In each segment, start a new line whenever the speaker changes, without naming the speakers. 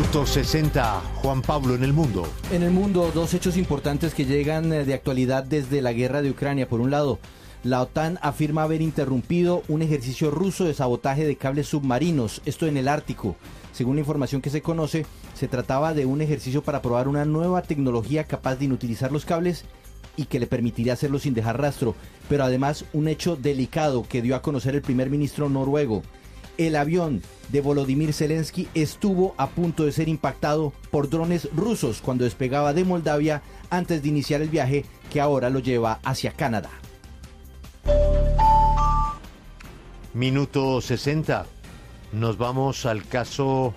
Minuto 60, Juan Pablo, en el mundo.
En el mundo, dos hechos importantes que llegan de actualidad desde la guerra de Ucrania. Por un lado, la OTAN afirma haber interrumpido un ejercicio ruso de sabotaje de cables submarinos, esto en el Ártico. Según la información que se conoce, se trataba de un ejercicio para probar una nueva tecnología capaz de inutilizar los cables y que le permitiría hacerlo sin dejar rastro, pero además un hecho delicado que dio a conocer el primer ministro noruego. El avión de Volodymyr Zelensky estuvo a punto de ser impactado por drones rusos cuando despegaba de Moldavia antes de iniciar el viaje que ahora lo lleva hacia Canadá.
Minuto 60. Nos vamos al caso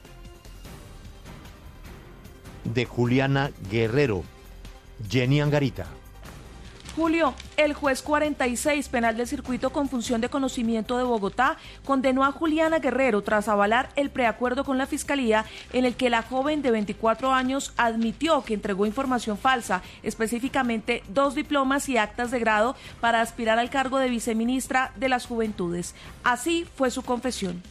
de Juliana Guerrero. Jenny Angarita.
Julio, el juez 46 penal del circuito con función de conocimiento de Bogotá condenó a Juliana Guerrero tras avalar el preacuerdo con la fiscalía en el que la joven de 24 años admitió que entregó información falsa, específicamente 2 diplomas y actas de grado para aspirar al cargo de viceministra de las Juventudes. Así fue su confesión.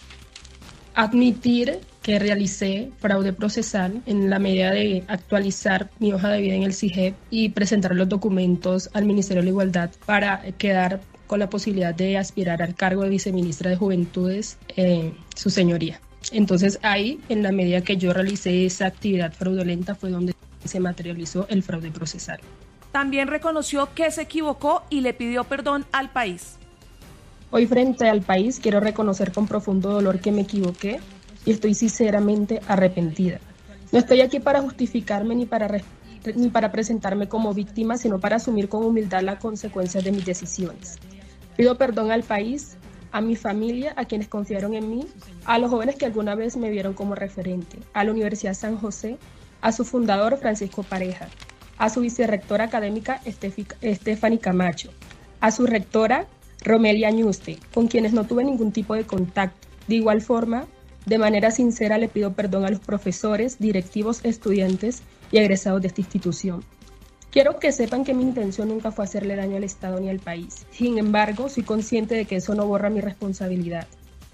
Admitir que realicé fraude procesal en la medida de actualizar mi hoja de vida en el CIGEP y presentar los documentos al Ministerio de la Igualdad para quedar con la posibilidad de aspirar al cargo de viceministra de Juventudes, su señoría. Entonces ahí, en la medida que yo realicé esa actividad fraudulenta, fue donde se materializó el fraude procesal.
También reconoció que se equivocó y le pidió perdón al país.
Hoy frente al país quiero reconocer con profundo dolor que me equivoqué y estoy sinceramente arrepentida. No estoy aquí para justificarme ni para presentarme como víctima, sino para asumir con humildad las consecuencias de mis decisiones. Pido perdón al país, a mi familia, a quienes confiaron en mí, a los jóvenes que alguna vez me vieron como referente, a la Universidad San José, a su fundador Francisco Pareja, a su vicerrectora académica Stephanie Camacho, a su rectora Romelia Ñuste, con quienes no tuve ningún tipo de contacto. De igual forma, de manera sincera le pido perdón a los profesores, directivos, estudiantes y egresados de esta institución. Quiero que sepan que mi intención nunca fue hacerle daño al Estado ni al país. Sin embargo, soy consciente de que eso no borra mi responsabilidad.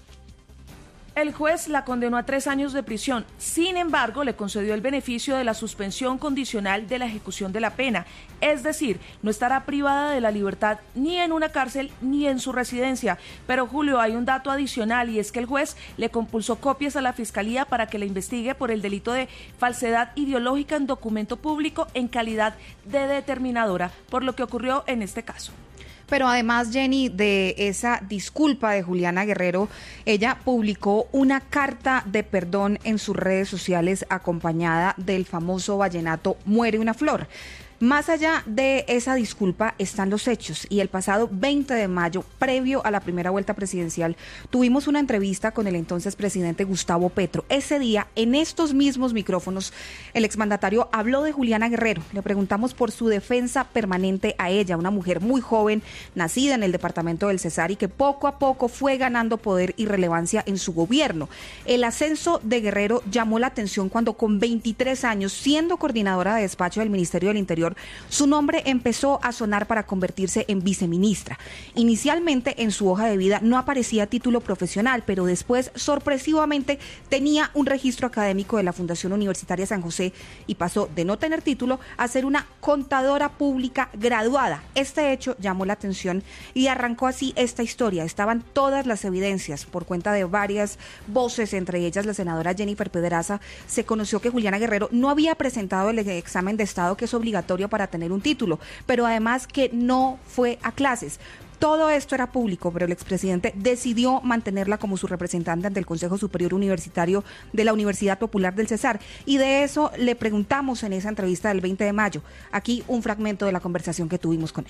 El juez la condenó a 3 años de prisión. Sin embargo, le concedió el beneficio de la suspensión condicional de la ejecución de la pena. Es decir, no estará privada de la libertad ni en una cárcel ni en su residencia. Pero, Julio, hay un dato adicional y es que el juez le compulsó copias a la Fiscalía para que la investigue por el delito de falsedad ideológica en documento público en calidad de determinadora, por lo que ocurrió en este caso.
Pero además, Jenny, de esa disculpa de Juliana Guerrero, ella publicó una carta de perdón en sus redes sociales acompañada del famoso vallenato Muere una flor. Más allá de esa disculpa están los hechos y el pasado 20 de mayo, previo a la primera vuelta presidencial, tuvimos una entrevista con el entonces presidente Gustavo Petro. Ese día, en estos mismos micrófonos, el exmandatario habló de Juliana Guerrero. Le preguntamos por su defensa permanente a ella, una mujer muy joven, nacida en el departamento del Cesar y que poco a poco fue ganando poder y relevancia en su gobierno. El ascenso de Guerrero llamó la atención cuando con 23 años, siendo coordinadora de despacho del Ministerio del Interior, su nombre empezó a sonar para convertirse en viceministra. Inicialmente en su hoja de vida no aparecía título profesional, pero después sorpresivamente tenía un registro académico de la Fundación Universitaria San José y pasó de no tener título a ser una contadora pública graduada. Este hecho llamó la atención y arrancó así esta historia. Estaban todas las evidencias por cuenta de varias voces, entre ellas la senadora Jennifer Pedraza. Se conoció que Juliana Guerrero no había presentado el examen de estado que es obligatorio para tener un título, pero además que no fue a clases. Todo esto era público, pero el expresidente decidió mantenerla como su representante ante el Consejo Superior Universitario de la Universidad Popular del Cesar. Y de eso le preguntamos en esa entrevista del 20 de mayo. Aquí un fragmento de la conversación que tuvimos con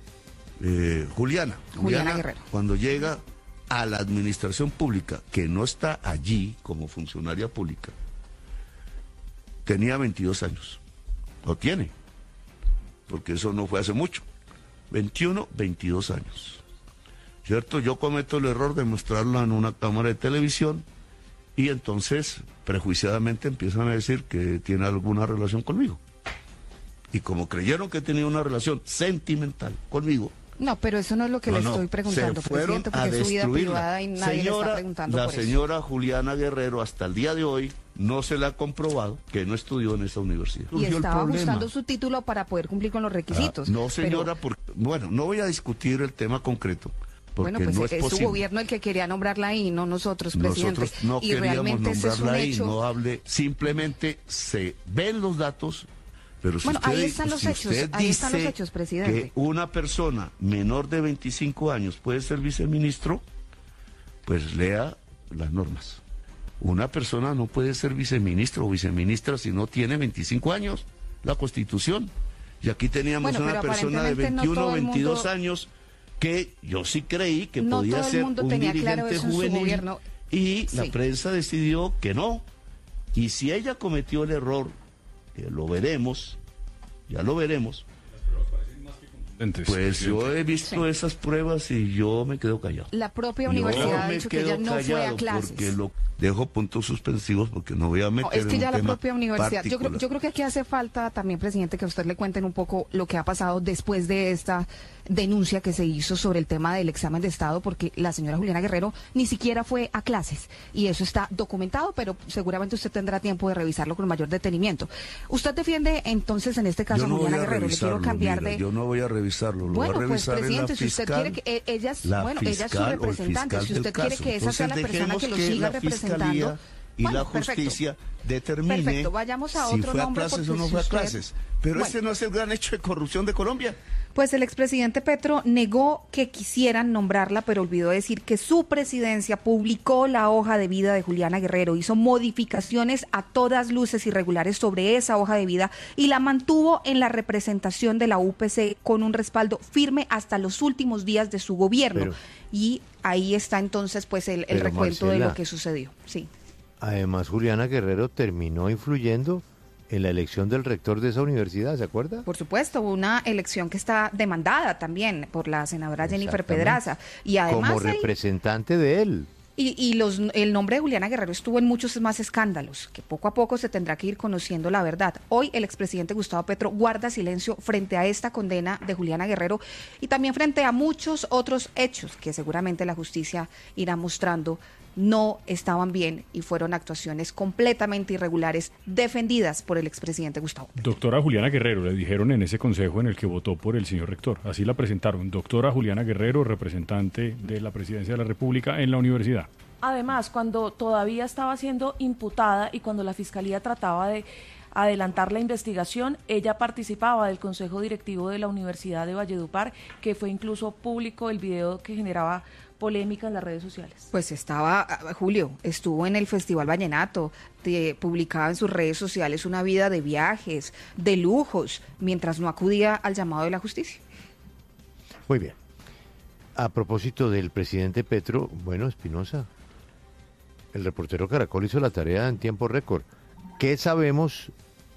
él.
Juliana
Guerrero.
Cuando llega a la administración pública, que no está allí como funcionaria pública, tenía 22 años. Lo tiene, porque eso no fue hace mucho. 21, 22 años. ¿Cierto? Yo cometo el error de mostrarla en una cámara de televisión y entonces, prejuiciadamente, empiezan a decir que tiene alguna relación conmigo. Y como creyeron que tenía una relación sentimental conmigo,
No, pero eso no es lo que le estoy preguntando,
se fueron
presidente, porque es su vida privada y nadie le está preguntando por eso.
La señora Juliana Guerrero hasta el día de hoy no se le ha comprobado que no estudió en esa universidad.
Y estaba buscando su título para poder cumplir con los requisitos.
No, señora, bueno, no voy a discutir el tema concreto. Bueno, pues
no es su gobierno el que quería nombrarla ahí, no nosotros, presidente.
Nosotros no queríamos nombrarla ahí, no hable, simplemente se ven los datos, pero si
bueno,
usted,
ahí están los hechos, ahí están los hechos, presidente.
Que una persona menor de 25 años puede ser viceministro, pues lea las normas. Una persona no puede ser viceministro o viceministra si no tiene 25 años, la Constitución. Y aquí teníamos una persona de 21 o 22 años que yo sí creí que podía ser un dirigente juvenil y la prensa decidió que no. Y si ella cometió el error, que lo veremos, ya lo veremos, pues yo he visto esas pruebas y yo me quedo callado.
La propia universidad ha dicho que ella no fue a clases.
Porque dejo puntos suspensivos porque no voy a meter
es que ya la propia universidad.
Yo
creo que aquí hace falta también, presidente, que a usted le cuenten un poco lo que ha pasado después de esta denuncia que se hizo sobre el tema del examen de Estado, porque la señora Juliana Guerrero ni siquiera fue a clases y eso está documentado, pero seguramente usted tendrá tiempo de revisarlo con mayor detenimiento. Usted defiende entonces en este caso a Juliana Guerrero. Le quiero cambiar
yo no voy a revisarlo, lo
bueno,
voy a revisar
pues presidente,
en la
si usted
fiscal,
quiere que ella es su representante, si usted quiere que esa sea la persona que lo siga representando.
Y la justicia determine
vayamos a
si
otro
fue a
nombre,
clases o no fue a clases. Pero ese no es el gran hecho de corrupción de Colombia.
Pues el expresidente Petro negó que quisieran nombrarla, pero olvidó decir que su presidencia publicó la hoja de vida de Juliana Guerrero, hizo modificaciones a todas luces irregulares sobre esa hoja de vida y la mantuvo en la representación de la UPC con un respaldo firme hasta los últimos días de su gobierno. Y ahí está entonces pues el recuento, Marcela, de lo que sucedió. Sí.
Además, Juliana Guerrero terminó influyendo en la elección del rector de esa universidad, ¿se acuerda?
Por supuesto, una elección que está demandada también por la senadora Jennifer Pedraza. Y además
como representante de él.
Y el nombre de Juliana Guerrero estuvo en muchos más escándalos, que poco a poco se tendrá que ir conociendo la verdad. Hoy el expresidente Gustavo Petro guarda silencio frente a esta condena de Juliana Guerrero y también frente a muchos otros hechos que seguramente la justicia irá mostrando no estaban bien y fueron actuaciones completamente irregulares defendidas por el expresidente Gustavo Petro.
Doctora Juliana Guerrero, le dijeron en ese consejo en el que votó por el señor rector, así la presentaron, doctora Juliana Guerrero, representante de la Presidencia de la República en la universidad.
Además, cuando todavía estaba siendo imputada y cuando la Fiscalía trataba de adelantar la investigación, ella participaba del Consejo Directivo de la Universidad de Valledupar, que fue incluso público el video que generaba polémica en las redes sociales.
Pues Julio, estuvo en el Festival Vallenato, publicaba en sus redes sociales una vida de viajes, de lujos, mientras no acudía al llamado de la justicia.
Muy bien. A propósito del presidente Petro, bueno, Espinosa, el reportero Caracol hizo la tarea en tiempo récord. ¿Qué sabemos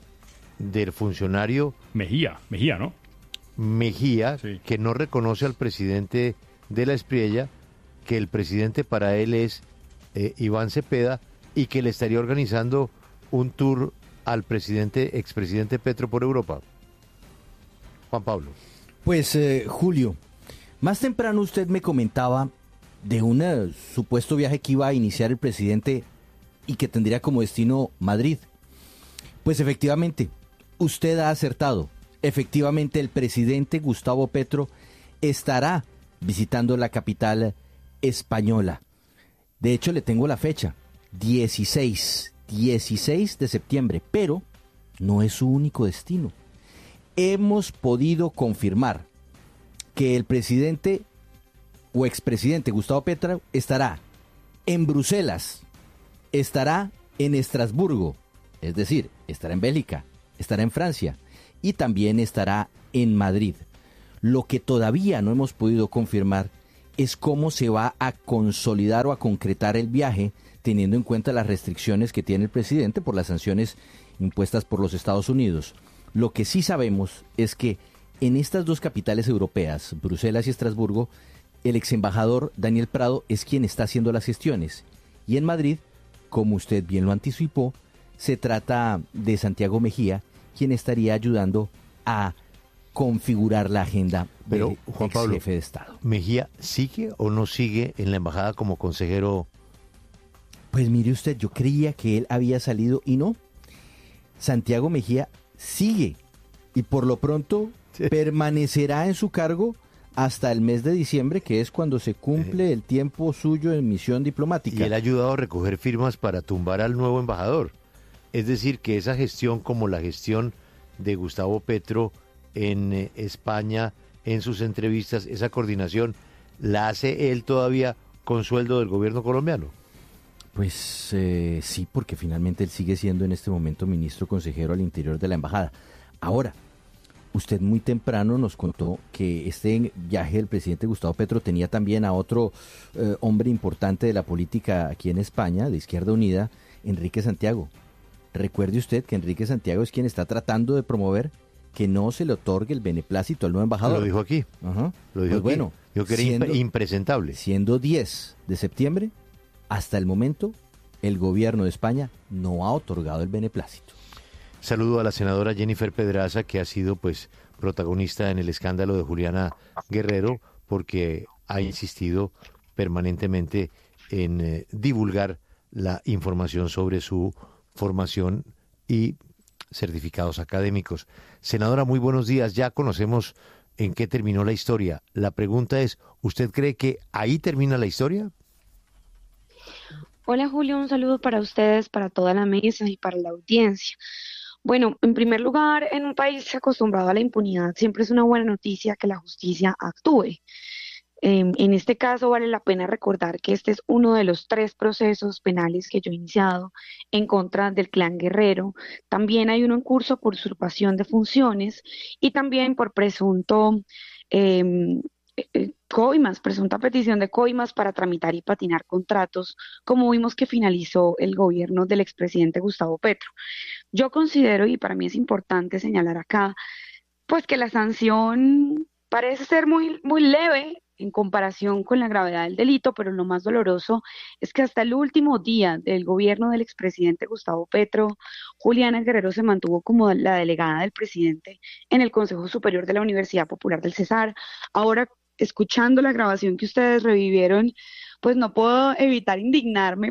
del funcionario
Mejía, ¿no?
Mejía,
sí,
que no reconoce al presidente de la Espriella, que el presidente para él es Iván Cepeda y que le estaría organizando un tour al expresidente Petro por Europa? Juan Pablo.
Pues Julio, más temprano usted me comentaba de un supuesto viaje que iba a iniciar el presidente y que tendría como destino Madrid. Pues efectivamente, usted ha acertado. Efectivamente, el presidente Gustavo Petro estará visitando la capital española. De hecho, le tengo la fecha, 16 de septiembre, pero no es su único destino. Hemos podido confirmar que el presidente o expresidente Gustavo Petro estará en Bruselas, estará en Estrasburgo, es decir, estará en Bélgica, estará en Francia y también estará en Madrid. Lo que todavía no hemos podido confirmar es cómo se va a consolidar o a concretar el viaje, teniendo en cuenta las restricciones que tiene el presidente por las sanciones impuestas por los Estados Unidos. Lo que sí sabemos es que en estas dos capitales europeas, Bruselas y Estrasburgo, el ex embajador Daniel Prado es quien está haciendo las gestiones. Y en Madrid, como usted bien lo anticipó, se trata de Santiago Mejía, quien estaría ayudando a configurar la agenda
Pero,
del
Juan Pablo,
jefe de Estado.
¿Mejía sigue o no sigue en la embajada como consejero?
Pues mire usted, yo creía que él había salido y no. Santiago Mejía sigue y por lo pronto permanecerá en su cargo hasta el mes de diciembre, que es cuando se cumple el tiempo suyo en misión diplomática.
Y él ha ayudado a recoger firmas para tumbar al nuevo embajador. Es decir, que esa gestión, como la gestión de Gustavo Petro en España, en sus entrevistas, esa coordinación, ¿la hace él todavía con sueldo del gobierno colombiano?
Pues sí, porque finalmente él sigue siendo en este momento ministro consejero al interior de la embajada. Ahora, usted muy temprano nos contó que este viaje del presidente Gustavo Petro tenía también a otro hombre importante de la política aquí en España, de Izquierda Unida, Enrique Santiago. Recuerde usted que Enrique Santiago es quien está tratando de promover que no se le otorgue el beneplácito al nuevo embajador.
Lo dijo aquí.
Ajá.
Lo dijo
Pues
aquí.
bueno,
Dijo que era impresentable.
Siendo 10 de septiembre, hasta el momento, el gobierno de España no ha otorgado el beneplácito.
Saludo a la senadora Jennifer Pedraza, que ha sido pues protagonista en el escándalo de Juliana Guerrero, porque ha insistido permanentemente en divulgar la información sobre su formación y certificados académicos. Senadora, muy buenos días. Ya conocemos en qué terminó la historia. La pregunta es, ¿usted cree que ahí termina la historia?
Hola Julio, un saludo para ustedes, para toda la mesa y para la audiencia. Bueno, en primer lugar, en un país acostumbrado a la impunidad, siempre es una buena noticia que la justicia actúe. En este caso vale la pena recordar que este es uno de los 3 procesos penales que yo he iniciado en contra del clan Guerrero. También hay uno en curso por usurpación de funciones y también por coimas, presunta petición de coimas para tramitar y patinar contratos, como vimos que finalizó el gobierno del expresidente Gustavo Petro. Yo considero, y para mí es importante señalar acá, pues que la sanción parece ser muy, muy leve en comparación con la gravedad del delito, pero lo más doloroso es que hasta el último día del gobierno del expresidente Gustavo Petro, Juliana Guerrero se mantuvo como la delegada del presidente en el Consejo Superior de la Universidad Popular del Cesar. Ahora, escuchando la grabación que ustedes revivieron, pues no puedo evitar indignarme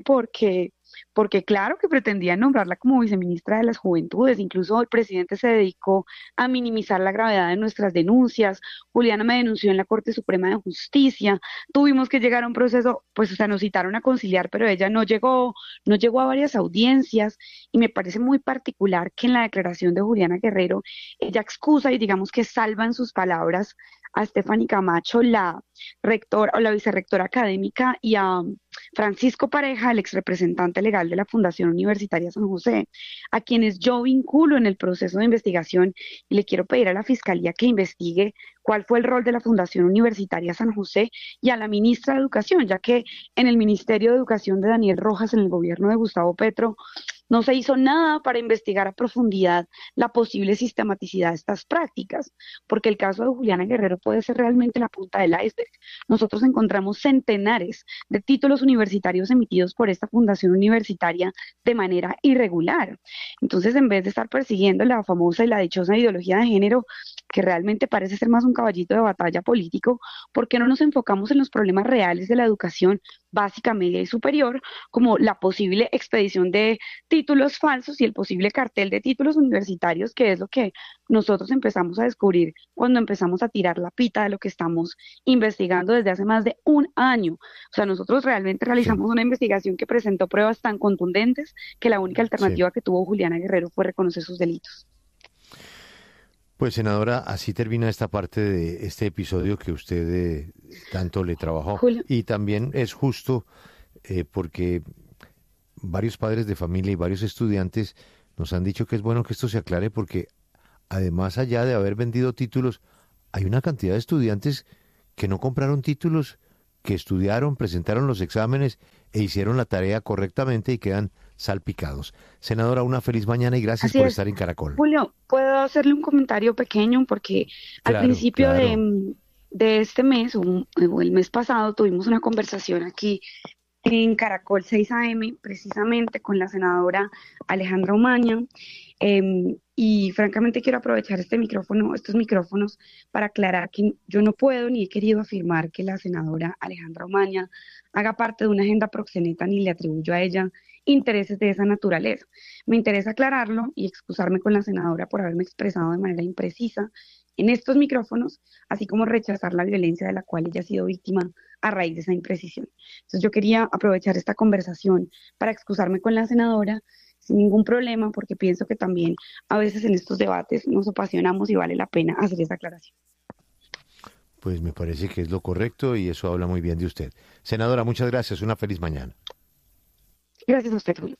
porque claro que pretendían nombrarla como viceministra de las Juventudes, incluso el presidente se dedicó a minimizar la gravedad de nuestras denuncias. Juliana me denunció en la Corte Suprema de Justicia, tuvimos que llegar a un proceso, pues o sea, nos citaron a conciliar, pero ella no llegó a varias audiencias, y me parece muy particular que en la declaración de Juliana Guerrero, ella excusa y digamos que salva en sus palabras a Stephanie Camacho, la rectora o la vicerrectora académica, y a Francisco Pareja, el exrepresentante legal de la Fundación Universitaria San José, a quienes yo vinculo en el proceso de investigación, y le quiero pedir a la Fiscalía que investigue cuál fue el rol de la Fundación Universitaria San José, y a la ministra de Educación, ya que en el Ministerio de Educación de Daniel Rojas, en el gobierno de Gustavo Petro, no se hizo nada para investigar a profundidad la posible sistematicidad de estas prácticas, porque el caso de Juliana Guerrero puede ser realmente la punta del iceberg. Nosotros encontramos centenares de títulos universitarios emitidos por esta fundación universitaria de manera irregular. Entonces, en vez de estar persiguiendo la famosa y la dichosa ideología de género, que realmente parece ser más un caballito de batalla político, ¿por qué no nos enfocamos en los problemas reales de la educación básica, media y superior, como la posible expedición de títulos falsos y el posible cartel de títulos universitarios, que es lo que nosotros empezamos a descubrir cuando empezamos a tirar la pita de lo que estamos investigando desde hace más de un año? O sea, nosotros realmente realizamos una investigación que presentó pruebas tan contundentes que la única alternativa que tuvo Juliana Guerrero fue reconocer sus delitos.
Pues senadora, así termina esta parte de este episodio que usted tanto le trabajó.
Julio.
Y también es justo porque varios padres de familia y varios estudiantes nos han dicho que es bueno que esto se aclare, porque además, allá de haber vendido títulos, hay una cantidad de estudiantes que no compraron títulos, que estudiaron, presentaron los exámenes e hicieron la tarea correctamente y quedan salpicados. Senadora, una feliz mañana y gracias por estar en Caracol.
Julio, ¿puedo hacerle un comentario pequeño? Porque al principio de este mes, o el mes pasado, tuvimos una conversación aquí en Caracol 6 AM, precisamente con la senadora Alejandra Omaña. Y francamente quiero aprovechar estos micrófonos para aclarar que yo no puedo ni he querido afirmar que la senadora Alejandra Omaña haga parte de una agenda proxeneta ni le atribuyo a ella intereses de esa naturaleza. Me interesa aclararlo y excusarme con la senadora por haberme expresado de manera imprecisa en estos micrófonos, así como rechazar la violencia de la cual ella ha sido víctima a raíz de esa imprecisión. Entonces yo quería aprovechar esta conversación para excusarme con la senadora sin ningún problema, porque pienso que también a veces en estos debates nos apasionamos y vale la pena hacer esa aclaración.
Pues me parece que es lo correcto y eso habla muy bien de usted. Senadora, muchas gracias. Una feliz mañana.
Gracias a usted, Julio.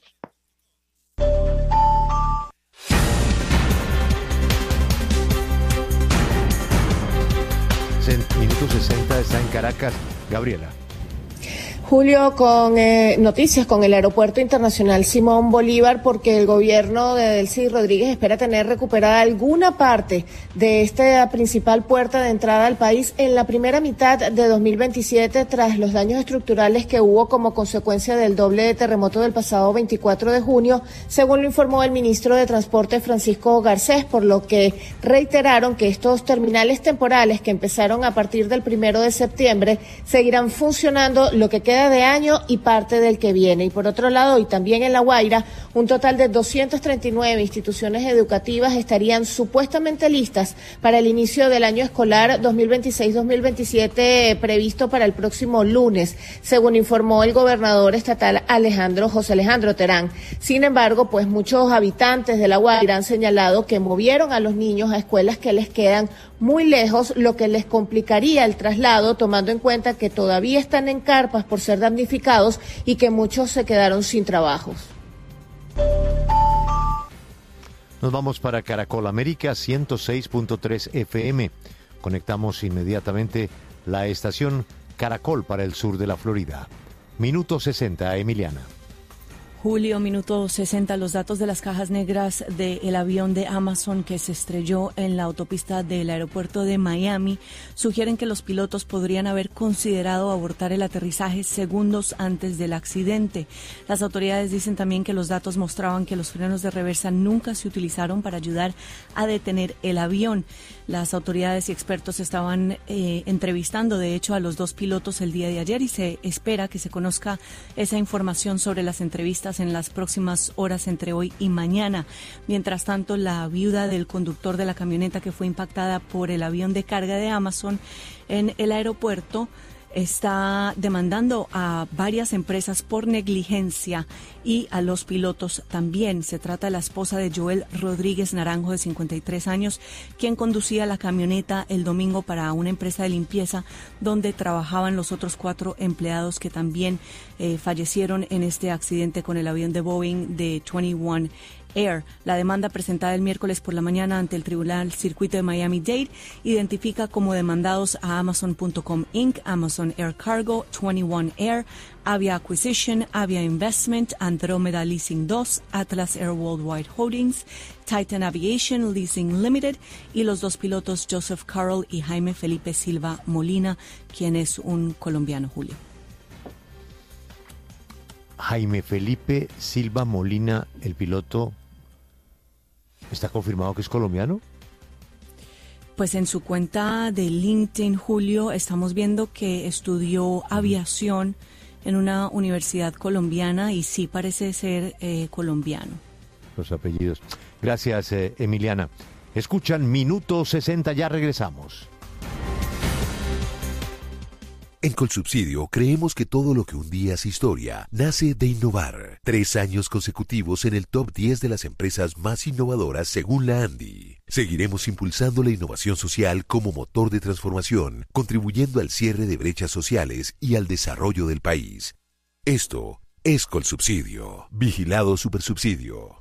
Minuto 60 está en Caracas. Gabriela.
Julio, con noticias con el Aeropuerto Internacional Simón Bolívar, porque el gobierno de Delcy Rodríguez espera tener recuperada alguna parte de esta principal puerta de entrada al país en la primera mitad de 2027, tras los daños estructurales que hubo como consecuencia del doble terremoto del pasado 24 de junio, según lo informó el ministro de Transporte Francisco Garcés, por lo que reiteraron que estos terminales temporales que empezaron a partir del 1 de septiembre seguirán funcionando lo que queda de año y parte del que viene. Y por otro lado, y también en La Guaira, un total de 239 instituciones educativas estarían supuestamente listas para el inicio del año escolar 2026-2027 previsto para el próximo lunes, según informó el gobernador estatal José Alejandro Terán. Sin embargo, pues muchos habitantes de La Guaira han señalado que movieron a los niños a escuelas que les quedan muy lejos, lo que les complicaría el traslado, tomando en cuenta que todavía están en carpas por ser damnificados y que muchos se quedaron sin trabajos.
Nos vamos para Caracol América 106.3 FM. Conectamos inmediatamente la estación Caracol para el sur de la Florida. Minuto 60, Emiliana.
Julio, minuto 60, los datos de las cajas negras del avión de Amazon que se estrelló en la autopista del aeropuerto de Miami sugieren que los pilotos podrían haber considerado abortar el aterrizaje segundos antes del accidente. Las autoridades dicen también que los datos mostraban que los frenos de reversa nunca se utilizaron para ayudar a detener el avión. Las autoridades y expertos estaban entrevistando, de hecho, a los dos pilotos el día de ayer y se espera que se conozca esa información sobre las entrevistas en las próximas horas entre hoy y mañana. Mientras tanto, la viuda del conductor de la camioneta que fue impactada por el avión de carga de Amazon en el aeropuerto está demandando a varias empresas por negligencia y a los pilotos también. Se trata de la esposa de Joel Rodríguez Naranjo, de 53 años, quien conducía la camioneta el domingo para una empresa de limpieza donde trabajaban los otros 4 empleados que también fallecieron en este accidente con el avión de Boeing de 21 Air. La demanda presentada el miércoles por la mañana ante el Tribunal Circuito de Miami-Dade identifica como demandados a Amazon.com Inc., Amazon Air Cargo, 21 Air, Avia Acquisition, Avia Investment, Andromeda Leasing 2, Atlas Air Worldwide Holdings, Titan Aviation Leasing Limited y los 2 pilotos Joseph Carroll y Jaime Felipe Silva Molina, quien es un colombiano, Julio.
Jaime Felipe Silva Molina, el piloto, ¿está confirmado que es colombiano?
Pues en su cuenta de LinkedIn, Julio, estamos viendo que estudió aviación en una universidad colombiana y sí parece ser colombiano.
Los apellidos. Gracias, Emiliana. Escuchan Minuto 60, ya regresamos.
En Colsubsidio creemos que todo lo que un día es historia nace de innovar. 3 años consecutivos en el top 10 de las empresas más innovadoras según la ANDI. Seguiremos impulsando la innovación social como motor de transformación, contribuyendo al cierre de brechas sociales y al desarrollo del país. Esto es Colsubsidio. Vigilado Supersubsidio.